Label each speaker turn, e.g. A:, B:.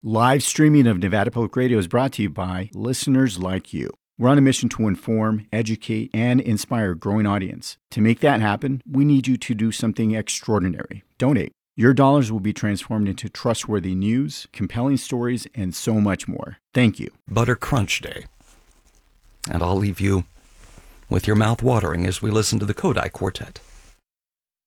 A: Live streaming of Nevada Public Radio is brought to you by listeners like you. We're on a mission to inform, educate, and inspire a growing audience. To make that happen, we need you to do something extraordinary. Donate. Your dollars will be transformed into trustworthy news, compelling stories, and so much more. Thank you.
B: Butter Crunch Day. And I'll leave you with your mouth watering as we listen to the Kodály Quartet.